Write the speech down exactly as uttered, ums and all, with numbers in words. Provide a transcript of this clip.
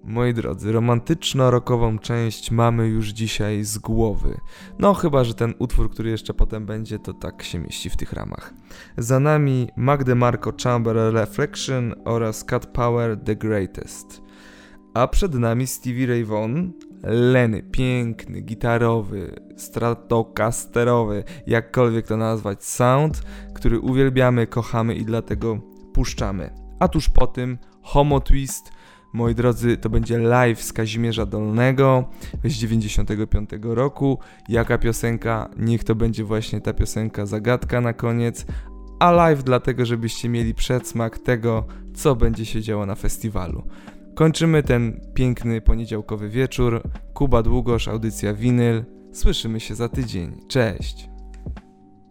Moi drodzy, romantyczno-rockową część mamy już dzisiaj z głowy. No chyba, że ten utwór, który jeszcze potem będzie, to tak się mieści w tych ramach. Za nami Mac DeMarco Chamber Reflection oraz Cat Power The Greatest. A przed nami Stevie Ray Vaughan, Lenny, piękny, gitarowy, stratocasterowy, jakkolwiek to nazwać, sound, który uwielbiamy, kochamy i dlatego puszczamy. A tuż po tym Homo Twist. Moi drodzy, to będzie live z Kazimierza Dolnego z dziewięćdziesiątego piątego roku. Jaka piosenka? Niech to będzie właśnie ta piosenka Zagadka na koniec. A live dlatego, żebyście mieli przedsmak tego, co będzie się działo na festiwalu. Kończymy ten piękny poniedziałkowy wieczór. Kuba Długosz, audycja Winyl. Słyszymy się za tydzień. Cześć!